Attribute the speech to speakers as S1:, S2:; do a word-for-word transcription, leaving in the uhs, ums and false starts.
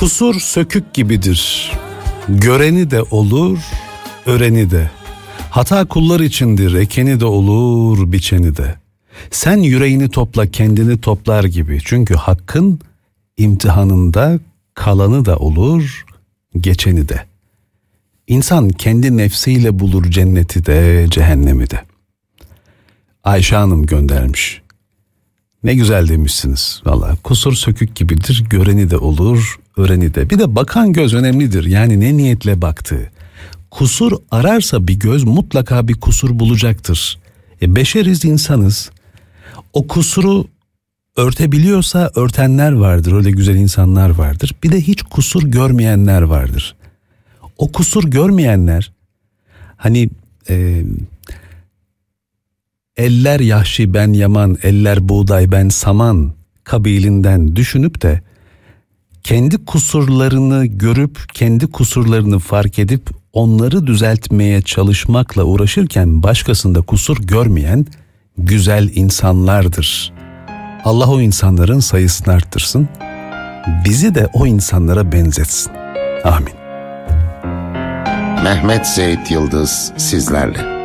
S1: Kusur sökük gibidir. Göreni de olur, öreni de. Hata kullar içindir, ekeni de olur, biçeni de. Sen yüreğini topla, kendini toplar gibi. Çünkü hakkın imtihanında kalanı da olur, geçeni de. İnsan kendi nefsiyle bulur cenneti de, cehennemi de. Ayşe Hanım göndermiş. Ne güzel demişsiniz. Vallahi kusur sökük gibidir, göreni de olur, öreni de. Bir de bakan göz önemlidir. Yani ne niyetle baktığı. Kusur ararsa bir göz mutlaka bir kusur bulacaktır. E beşeriz, insanız. O kusuru örtebiliyorsa örtenler vardır, öyle güzel insanlar vardır. Bir de hiç kusur görmeyenler vardır. O kusur görmeyenler, hani e, eller yahşi ben yaman, eller buğday ben saman kabilinden düşünüp de kendi kusurlarını görüp, kendi kusurlarını fark edip onları düzeltmeye çalışmakla uğraşırken başkasında kusur görmeyen güzel insanlardır. Allah o insanların sayısını arttırsın, bizi de o insanlara benzetsin. Amin.
S2: Mehmet Zeyt Yıldız sizlerle.